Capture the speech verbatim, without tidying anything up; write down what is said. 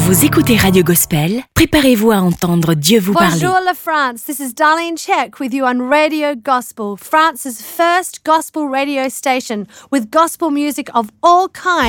Vous écoutez Radio Gospel, préparez-vous à entendre Dieu vous parler. Bonjour la France, this is Darlene Check with you on Radio Gospel, France's first gospel radio station with gospel music of all kinds.